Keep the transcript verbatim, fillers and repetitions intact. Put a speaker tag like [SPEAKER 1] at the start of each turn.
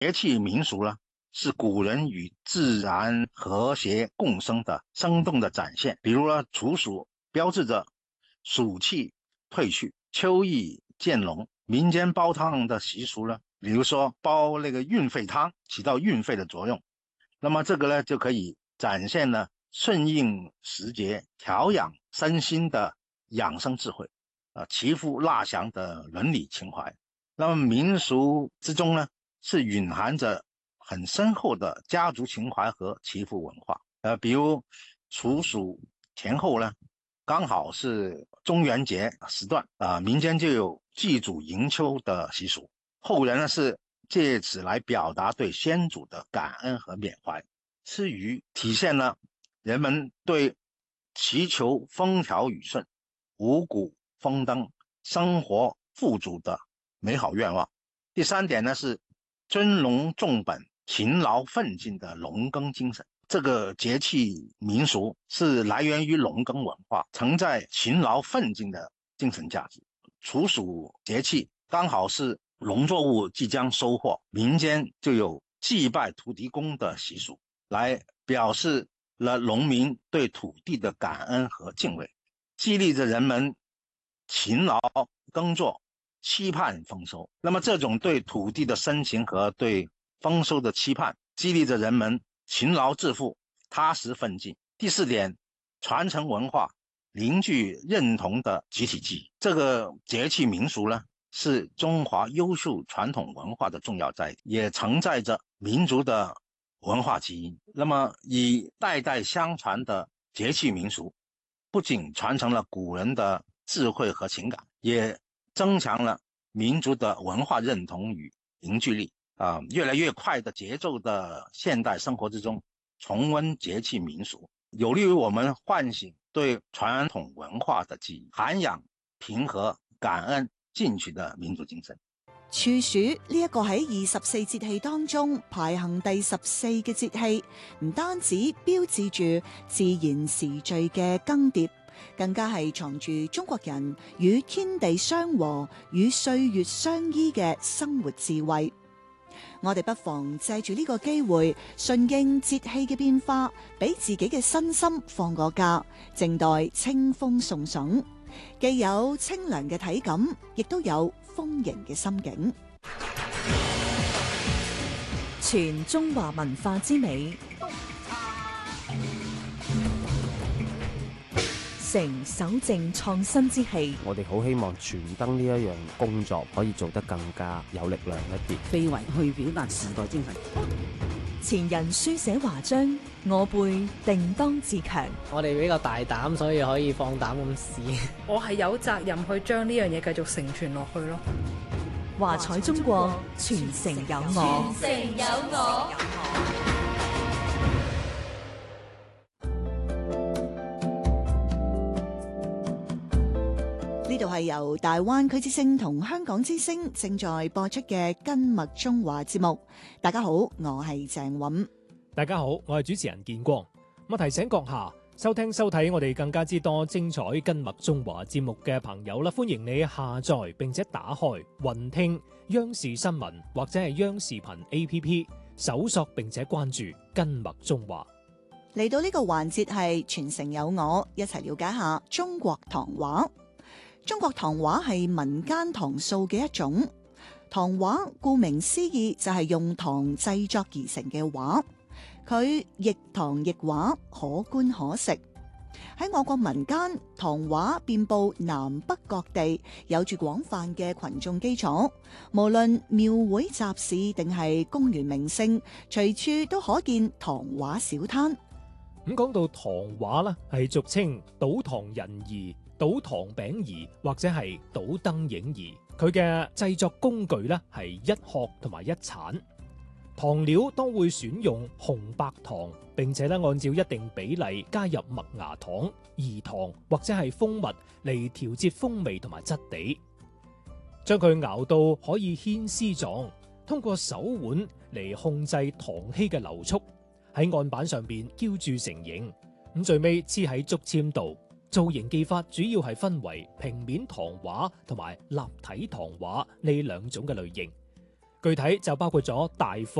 [SPEAKER 1] 节气民俗呢，是古人与自然和谐共生的生动的展现。比如呢，处暑标志着暑气退去，秋意渐浓。民间煲汤的习俗呢，比如说煲那个运肺汤，起到运肺的作用。那么这个呢，就可以展现了顺应时节、调养身心的养生智慧，啊，祈福纳祥的伦理情怀。那么民俗之中呢，是蕴含着很深厚的家族情怀和祈福文化。呃，比如处暑前后呢，刚好是中元节时段啊、呃，民间就有祭祖迎秋的习俗。后人呢是借此来表达对先祖的感恩和缅怀。吃鱼体现了人们对祈求风调雨顺、五谷丰登、生活富足的美好愿望。第三点呢是尊龙重本、勤劳奋进的农耕精神。这个节气民俗是来源于农耕文化，承载勤劳奋进的精神价值。处暑节气刚好是农作物即将收获，民间就有祭拜土地公的习俗，来表示了农民对土地的感恩和敬畏，激励着人们勤劳耕作，期盼丰收。那么这种对土地的深情和对丰收的期盼，激励着人们勤劳致富，踏实奋进。第四点，传承文化，凝聚认同的集体记忆。这个节气民俗呢，是中华优秀传统文化的重要载体，也承载着民族的文化基因。那么以代代相传的节气民俗，不仅传承了古人的智慧和情感，也增强了民族的文化认同与凝聚力。啊、呃，越来越快的节奏的现代生活之中，重温节气民俗，有利于我们唤醒对传统文化的记忆，涵養平和、感恩、進取的民族精神。
[SPEAKER 2] 處暑呢一個喺二十四節氣當中排行第十四嘅節氣，唔單止標誌住自然時序嘅更迭，更加係藏住中國人與天地相和、與歲月相依嘅生活智慧。我哋不妨借住呢個機會，順應節氣嘅變化，俾自己嘅身心放個假，靜待清風送爽，既有清涼嘅體感，亦都有豐盈嘅心境。
[SPEAKER 3] 傳中華文化之美，成守正創新之氣。
[SPEAKER 4] 我哋好希望傳燈呢一樣工作可以做得更加有力量一啲，
[SPEAKER 5] 非為去表達時代精神。
[SPEAKER 3] 前人書寫華章，我輩定當自強。
[SPEAKER 6] 我哋比較大膽，所以可以放膽咁試。
[SPEAKER 7] 我係有責任去將呢樣嘢繼續承傳落去咯。
[SPEAKER 3] 華彩中國，傳承有我。
[SPEAKER 8] 傳承有我。
[SPEAKER 2] 呢度係由大灣區之聲同香港之聲正在播出嘅根脈中華節目。大家好，我係鄭韻。
[SPEAKER 9] 大家好，我係主持人建光。咁提醒閣下收聽收睇我哋更加之多精彩根脈中華節目嘅朋友啦，歡迎你下載並且打開雲聽央視新聞或者係央視頻 A P P 搜索並且關注根脈中華。
[SPEAKER 2] 嚟到呢個環節係傳承有我，一齊了解下中國唐畫。中國唐畫係民間唐塑嘅一種，唐畫顧名思義就係用唐製作而成嘅畫，佢亦唐亦畫，可觀可食。喺我國民間，唐畫遍佈南北各地，有住廣泛嘅群眾基礎。無論廟會集市定係公園名勝，隨處都可見唐畫小攤。
[SPEAKER 9] 咁講到唐畫呢，係俗稱倒唐人儀、倒唐餅儀或者係倒燈影儀。佢嘅製作工具呢係一殼同埋一鏟。糖料都會選用紅白糖，並且咧按照一定比例加入麥芽糖、饴糖或者係蜂蜜嚟調節風味同埋質地，將佢熬到可以牽絲狀，通過手腕嚟控制糖稀嘅流速，喺案板上邊澆注成型，咁最尾黐喺竹籤度。造型技法主要係分為平面唐畫同埋立體唐畫呢兩種嘅類型。 具體就包括咗大課。